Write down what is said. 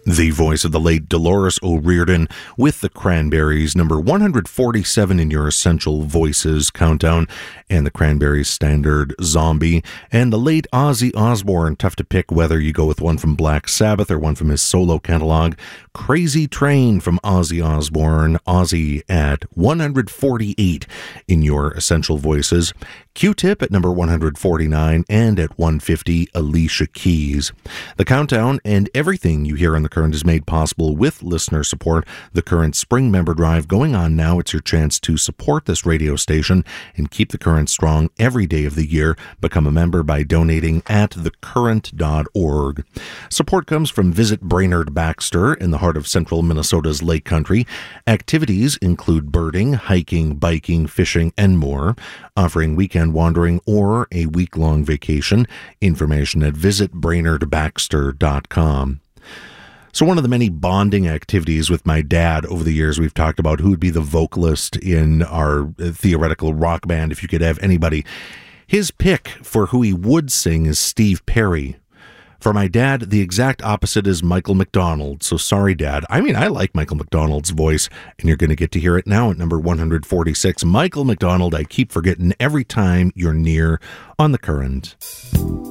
The voice of the late Dolores O'Riordan with the Cranberries, number 147 in your Essential Voices countdown, and the Cranberries standard Zombie, and the late Ozzy Osbourne, tough to pick whether you go with one from Black Sabbath or one from his solo catalog, Crazy Train from Ozzy Osbourne, Ozzy at 148 in your Essential Voices, Q-Tip at number 149, and at 150, Alicia Keys. The countdown and everything you hear on The Current is made possible with listener support. The Current Spring Member Drive going on now. It's your chance to support this radio station and keep The Current strong every day of the year. Become a member by donating at thecurrent.org. Support comes from Visit Brainerd Baxter in the heart of central Minnesota's Lake Country. Activities include birding, hiking, biking, fishing, and more. Offering weekend wandering or a week-long vacation. Information at visitbrainerdbaxter.com. So one of the many bonding activities with my dad over the years, we've talked about who would be the vocalist in our theoretical rock band if you could have anybody. His pick for who he would sing is Steve Perry. For my dad, the exact opposite is Michael McDonald. So sorry, Dad. I mean, I like Michael McDonald's voice, and you're going to get to hear it now at number 146. Michael McDonald, I keep forgetting every time you're near on The Current.